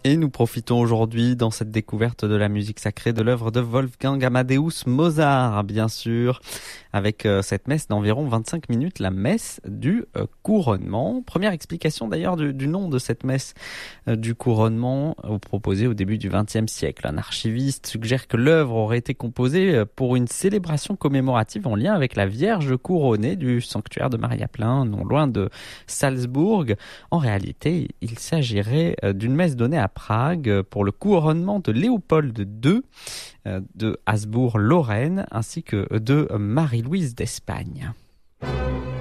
Et nous profitons aujourd'hui dans cette découverte de la musique sacrée de l'œuvre de Wolfgang Amadeus Mozart, bien sûr, avec cette messe d'environ 25 minutes, la messe du couronnement. Première explication d'ailleurs du nom de cette messe du couronnement proposée au début du XXe siècle. Un archiviste suggère que l'œuvre aurait été composée pour une célébration commémorative en lien avec la Vierge couronnée du sanctuaire de Mariaplein, non loin de Salzbourg. En réalité, il s'agirait d'une messe donnée à Prague pour le couronnement de Léopold II de Habsbourg-Lorraine ainsi que de Marie-Louise d'Espagne.